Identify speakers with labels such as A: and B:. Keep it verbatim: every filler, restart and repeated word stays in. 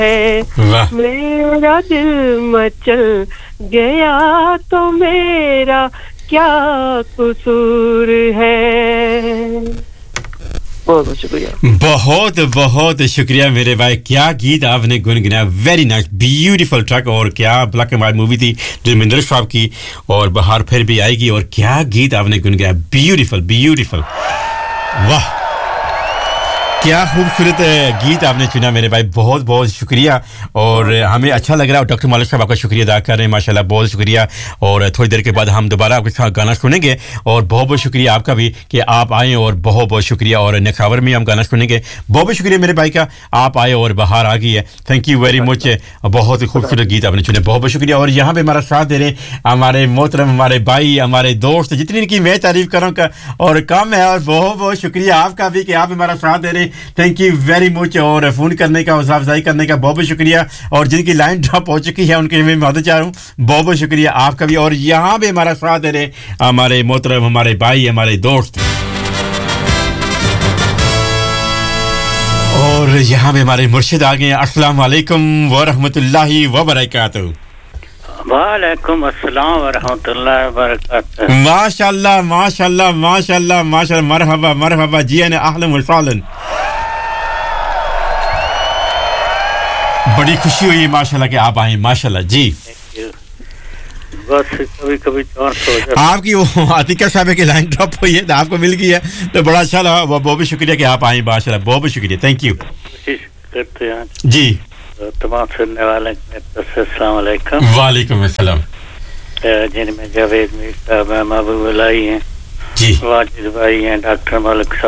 A: है मेरा दिल मचल गया तो मेरा क्या कसूर है बहुत बहुत शुक्रिया
B: बहुत बहुत शुक्रिया मेरे भाई क्या गीत आपने गुनगुनाया वेरी नाइस ब्यूटीफुल ट्रैक और क्या ब्लैक एंड व्हाइट मूवी थी धर्मेंद्र साहब की और बहार फिर भी आएगी और क्या गीत आपने गुनगुनाया ब्यूटीफुल ब्यूटीफुल वाह क्या खूबसूरत गीत आपने चुना मेरे भाई बहुत बहुत शुक्रिया और हमें अच्छा लग रहा है डॉक्टर मलिक साहब आपका शुक्रिया अदा कर रहे हैं माशाल्लाह बहुत शुक्रिया और थोड़ी देर के बाद हम दोबारा आपके साथ गाना सुनेंगे और बहुत बहुत शुक्रिया आपका भी कि आप आए और बहुत बहुत शुक्रिया और नेक्स्ट आवर में हम गाना सुनेंगे बहुत बहुत शुक्रिया मेरे भाई का आप आए और बाहर आ गई है थैंक यू वेरी मच बहुत खूबसूरत गीत आपने चुने बहुत बहुत शुक्रिया और यहाँ पे हमारा साथ दे रहे हमारे मोहतरम हमारे भाई हमारे दोस्त जितनी इनकी मैं तारीफ करूँ और कम है और बहुत बहुत शुक्रिया आपका भी कि आप हमारा साथ दे रहे थैंक यू वेरी मच और फोन करने का हौसला अफजाई करने का बहुत बहुत शुक्रिया और जिनकी लाइन ड्रॉप हो चुकी है उनके मैं मदद चाह रहा हूँ बहुत बहुत शुक्रिया आपका भी और यहाँ पे हमारा साथ दे रहे हमारे मोहतरम हमारे भाई हमारे दोस्त और यहाँ पे हमारे मुर्शिद आ गए हैं अस्सलाम वालेकुम व रहमतुल्लाहि व बरकातहू
C: वालेकुम अस्सलाम व रहमतुल्लाहि व बरकातहू
B: माशाअल्लाह माशाअल्लाह माशाअल्लाह माशाअल्लाह मरहबा मरहबा जी ने अहलन व सहलन बड़ी खुशी हुई माशाल्लाह कि आप आए माशाल्लाह जी
C: बस कभी-कभी चांस हो जाता
B: आपकी वो आतिका साहब की लाइन ड्रॉप हुई है तो आपको मिल गई है तो बड़ा अच्छा लगा बहुत बहुत शुक्रिया कि आप आए माशाल्लाह बहुत बहुत शुक्रिया थैंक यू
C: कोशिश करते हैं
B: जी
C: तमाम सुनने वाले को अस्सलाम वालेकुम
B: वालेकुम अस्सलाम
C: जिनमें जावेद मीर साहब हैं महबूब अलाई हैं
B: जी
C: वाजिद भाई हैं डॉक्टर मलिक